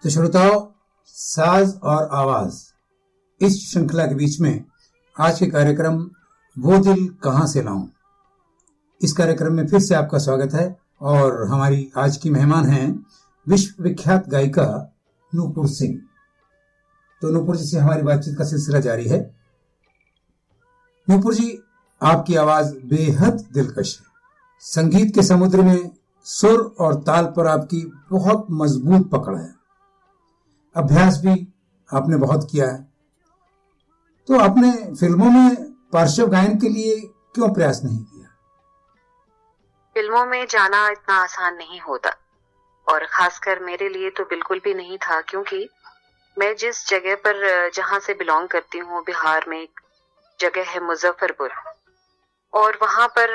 तो श्रोताओं, साज और आवाज इस श्रृंखला के बीच में आज के कार्यक्रम वो दिल कहां से लाऊं, इस कार्यक्रम में फिर से आपका स्वागत है। और हमारी आज की मेहमान हैं विश्व विख्यात गायिका नूपुर सिंह। तो नूपुर जी से हमारी बातचीत का सिलसिला जारी है। नूपुर जी, आपकी आवाज बेहद दिलकश है। संगीत के समुद्र में सुर और ताल पर आपकी बहुत मजबूत पकड़ है। अभ्यास भी आपने बहुत किया है। तो आपने फिल्मों में पार्श्व गायन के लिए क्यों प्रयास नहीं किया? फिल्मों में जाना इतना आसान नहीं होता, और खासकर मेरे लिए तो बिल्कुल भी नहीं था, क्योंकि मैं जिस जगह पर जहां से बिलोंग करती हूँ, बिहार में एक जगह है मुजफ्फरपुर, और वहां पर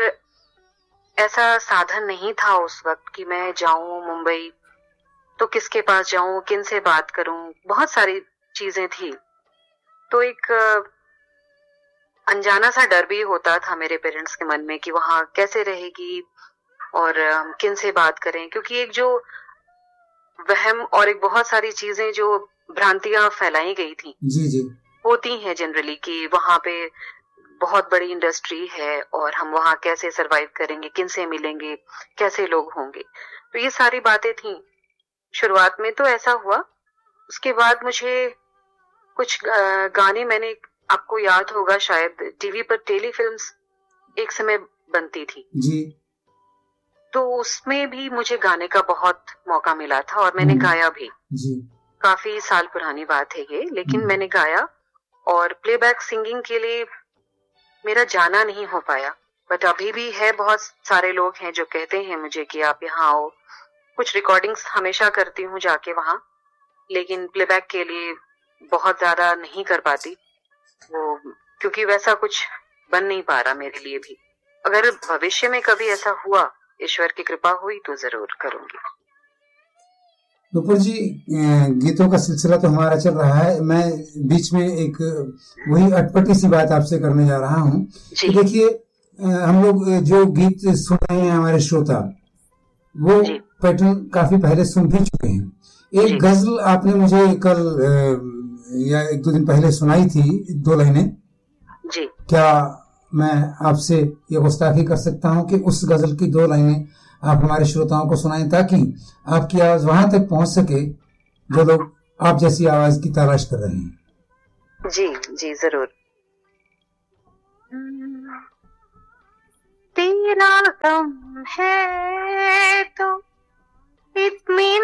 ऐसा साधन नहीं था उस वक्त कि मैं जाऊं मुंबई, तो किसके पास जाऊं, किन से बात करूं, बहुत सारी चीजें थी। तो एक अनजाना सा डर भी होता था मेरे पेरेंट्स के मन में कि वहां कैसे रहेगी और किन से बात करें, क्योंकि एक जो वहम और एक बहुत सारी चीजें जो भ्रांतियां फैलाई गई थी जी होती हैं जनरली, कि वहां पे बहुत बड़ी इंडस्ट्री है और हम वहां कैसे सरवाइव करेंगे, किन से मिलेंगे, कैसे लोग होंगे। तो ये सारी बातें थी। शुरुआत में तो ऐसा हुआ। उसके बाद मुझे कुछ गाने, मैंने, आपको याद होगा शायद, टीवी पर टेलीफिल्म्स एक समय बनती थी जी। तो उसमें भी मुझे गाने का बहुत मौका मिला था और मैंने गाया भी जी। काफी साल पुरानी बात है ये, लेकिन मैंने गाया। और प्लेबैक सिंगिंग के लिए मेरा जाना नहीं हो पाया, बट अभी भी है, बहुत सारे लोग हैं जो कहते हैं मुझे कि आप यहाँ आओ। कुछ रिकॉर्डिंग्स हमेशा करती हूँ जाके वहां, लेकिन प्लेबैक के लिए बहुत ज्यादा नहीं कर पाती वो, क्योंकि वैसा कुछ बन नहीं पा रहा मेरे लिए भी। अगर भविष्य में कभी ऐसा हुआ, ईश्वर की कृपा हुई, तो जरूर करूंगी। नूपुर जी, गीतों का सिलसिला तो हमारा चल रहा है। मैं बीच में एक वही अटपटी सी बात आपसे करने जा रहा हूँ कि देखिए, हम लोग जो गीत सुन रहे हैं, हमारे श्रोता वो पैटर्न काफी पहले सुन भी चुके हैं। एक गजल आपने मुझे कल या एक दो दिन पहले सुनाई थी, 2 लाइनें जी। क्या मैं आपसे ये गुस्ताखी कर सकता हूँ कि उस गजल की 2 लाइनें आप हमारे श्रोताओं को सुनाएं, ताकि आपकी आवाज वहां तक पहुंच सके जो लोग आप जैसी आवाज की तलाश कर रहे हैं? जी जी, जरूर। तेरा गम है तो इत्मीनान